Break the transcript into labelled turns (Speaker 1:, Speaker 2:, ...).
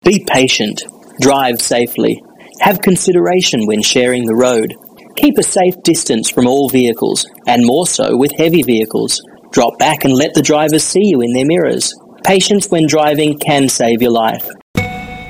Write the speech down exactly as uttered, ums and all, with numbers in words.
Speaker 1: Be patient. Drive safely. Have consideration when sharing the road. Keep a safe distance from all vehicles, and more so with heavy vehicles. Drop back and let the drivers see you in their mirrors. Patience when driving can save your life.